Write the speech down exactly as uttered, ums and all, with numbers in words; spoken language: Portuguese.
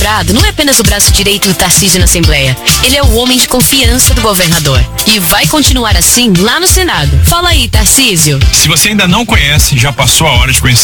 Prado não é apenas o braço direito do Tarcísio na Assembleia. Ele é o homem de confiança do governador. E vai continuar assim lá no Senado. Fala aí, Tarcísio. Se você ainda não conhece, já passou a hora de conhecer